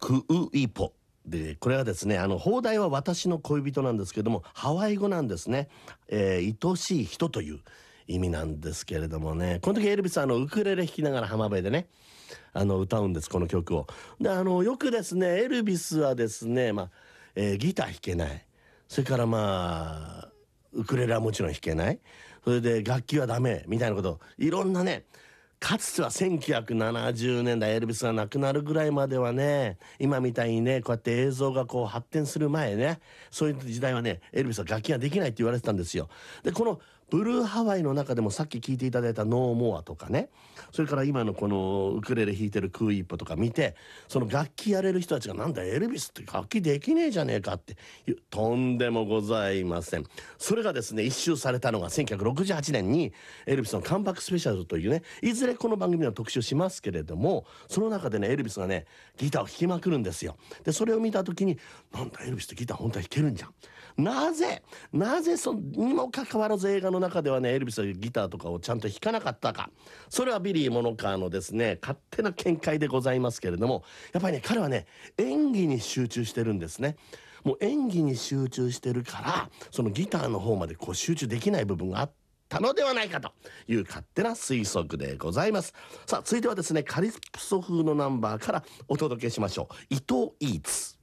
クウイポで、これはですね、邦題は私の恋人なんですけども、ハワイ語なんですね。愛しい人という意味なんですけれどもね、この時エルビスはウクレレ弾きながら浜辺でね、歌うんです、この曲を。で、よくですね、エルビスはですね、ギター弾けない。それからウクレレはもちろん弾けない。それで楽器はダメみたいなこと、いろんなね、かつては1970年代エルビスが亡くなるぐらいまではね、今みたいにね、こうやって映像がこう発展する前ね、そういう時代はね、エルビスは楽器ができないって言われてたんですよ。で、このブルーハワイの中でもさっき聞いていただいたノーモアとかね、それから今のこのウクレレ弾いてるクーイッポとか見て、その楽器やれる人たちがなんだエルビスって楽器できねえじゃねえかっていう、とんでもございません。それがですね、一周されたのが1968年にエルビスのカムバックスペシャルというね、いずれこの番組の特集しますけれども、その中でね、エルビスがね、ギターを弾きまくるんですよ。で、それを見た時に、なんだエルビスってギター本当は弾けるんじゃん。なぜにもかかわらず映画の中ではね、エルビスはギターとかをちゃんと弾かなかったか。それはビリー・モノカーのですね、勝手な見解でございますけれども、やっぱりね、彼はね、演技に集中してるんですね。もう演技に集中してるから、そのギターの方までこう集中できない部分があったのではないかという勝手な推測でございます。さあ、続いてはですね、カリプソ風のナンバーからお届けしましょう。伊藤イーツ。